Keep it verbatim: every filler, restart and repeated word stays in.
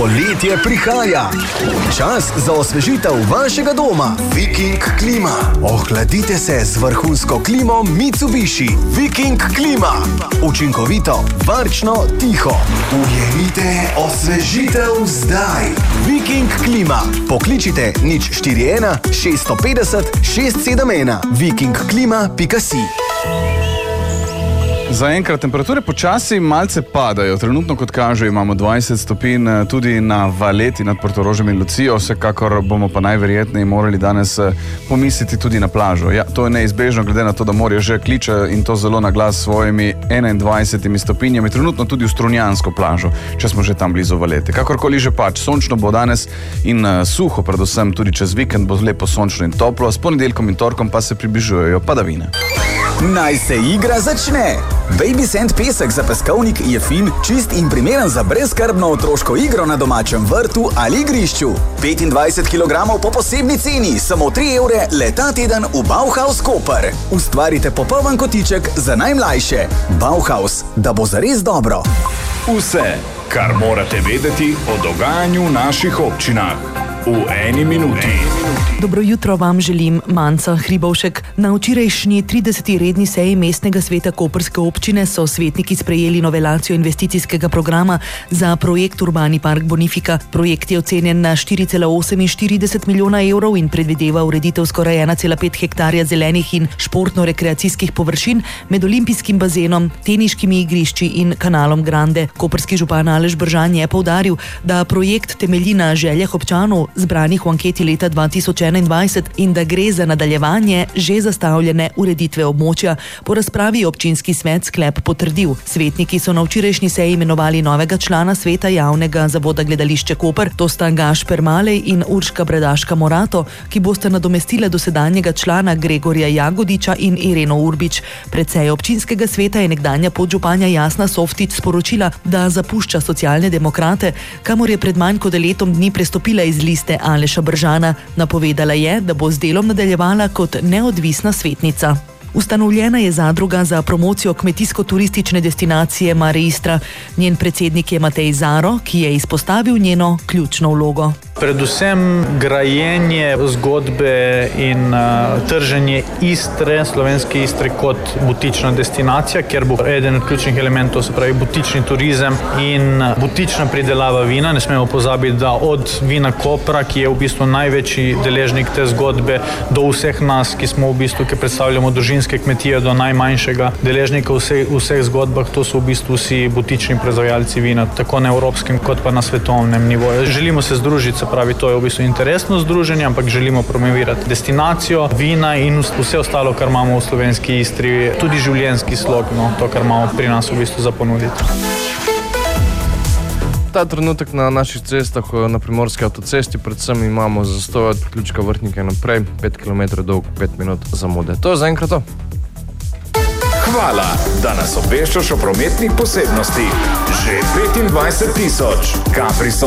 Poletje prihaja. Čas za osvežitev vašega doma. Viking klima. Ohladite se z vrhunsko klimo Mitsubishi. Viking klima. Učinkovito, varčno, tiho. Ujemite osvežitev zdaj. Viking klima. Pokličite nič štiri ena šeststo petdeset šest sedem ena. viking klima pika si. Zaenkrat temperature počasi malce padajo. Trenutno, kot kaže, imamo dvajset stopinj tudi na Valeti nad Portorožem in Lucijo. Vsekakor bomo pa najverjetneje morali danes pomisliti tudi na plažo. Ja, to je neizbežno, glede na to, da morje že kliče in to zelo na glas s svojimi enaindvajsetimi stopinjami. Trenutno tudi v Strunjansko plažo, če smo že tam blizu Valete. Kakorkoli že pač, sončno bo danes in suho, predvsem tudi čez vikend bo lepo sončno in toplo. S ponedeljkom in torkom pa se približujejo padavine. Naj se igra začne! Baby Sand pesek za peskovnik je fin, čist in primeren za brezskrbno otroško igro na domačem vrtu ali igrišču. petindvajset kilogramov po posebni ceni, samo tri evre le ta teden v Bauhaus Koper. Ustvarite popoln kotiček za najmlajše. Bauhaus, da bo zares dobro. Vse, kar morate vedeti o dogajanju v naših občinah. V eni minuti. Dobro jutro vam želim, Manca Hribovšek. Na včerajšnji trideseti redni seji mestnega sveta Koprske občine so svetniki sprejeli novelacijo investicijskega programa za projekt Urbani park Bonifika. Projekt je ocenjen na štiri cela oseminštirideset milijona evrov in predvideva ureditev skoraj ena cela pet hektarja zelenih in športno-rekreacijskih površin med olimpijskim bazenom, teniškimi igrišči in kanalom Grande. Koprski župan Aleš Bržan je poudaril, da projekt temelji na željah občanov zbranih v anketi leta dva tisoč enaindvajset in da gre za nadaljevanje že zastavljene ureditve območja. Po razpravi je občinski svet sklep potrdil. Svetniki so na včerajšnji seji imenovali novega člana sveta javnega zavoda Gledališče Koper. To sta Gašper Malej in Urška Bredaška Morato, ki bosta nadomestile dosedanjega člana Gregorja Jagodiča in Ireno Urbič. Pred sejo občinskega sveta je nekdanja podžupanja Jasna Softič sporočila, da zapušča Socialne demokrate, kamor je pred manj kot letom dni prestopila iz liste Aleša Bržana. Napovedala je, da bo z delom nadaljevala kot neodvisna svetnica. Ustanovljena je zadruga za promocijo kmetijsko-turistične destinacije Mare Istra. Njen predsednik je Matej Zaro, ki je izpostavil njeno ključno vlogo. Predvsem grajenje zgodbe in uh, trženje Istre, slovenske Istre kot butična destinacija, kjer bo eden od ključnih elementov, se pravi butični turizem in butična pridelava vina. Ne smemo pozabiti, da od vina Kopra, ki je v bistvu največji deležnik te zgodbe, do vseh nas, ki smo v bistvu, ki predstavljamo družinske kmetije, do najmanjšega deležnika vseh, vseh zgodbah, to so v bistvu vsi butični proizvajalci vina, tako na evropskem kot pa na svetovnem nivoju. Želimo se združiti, se pravi, to je v bistvu interesno združenje, ampak želimo promovirati destinacijo, vina in vse ostalo, kar imamo v slovenski Istri, tudi življenjski slog, no, to, kar imamo pri nas v bistvu za ponuditi. Ta trenutek na naših cestah, na primorski avtocesti, predvsem imamo zastoj od priključka Vrhnike naprej, pet kilometrov dolg, pet minut zamude. To je zaenkrat to. Hvala, da nas obveščaš o prometnih posebnostih. Že petindvajset tisoč. Capri